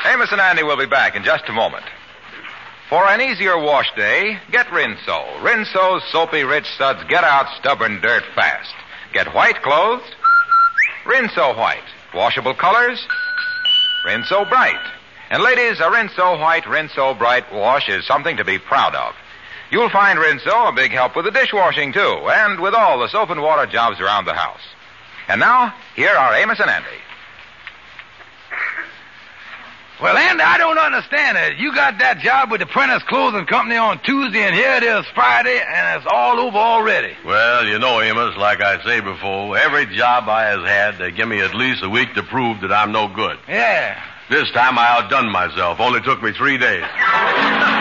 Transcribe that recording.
Amos and Andy will be back in just a moment. For an easier wash day, get Rinso. Rinso's soapy rich suds get out stubborn dirt fast. Get white clothes, Rinso White. Washable colors, Rinso Bright. And ladies, a Rinso White, Rinso Bright wash is something to be proud of. You'll find Rinso a big help with the dishwashing, too, and with all the soap and water jobs around the house. And now, here are Amos and Andy. Well, Andy, I don't understand it. You got that job with the Prentice Clothing Company on Tuesday, and here it is Friday, and it's all over already. Well, you know, Amos, like I say before, every job I has had, they give me at least a week to prove that I'm no good. Yeah. This time I outdone myself. Only took me 3 days.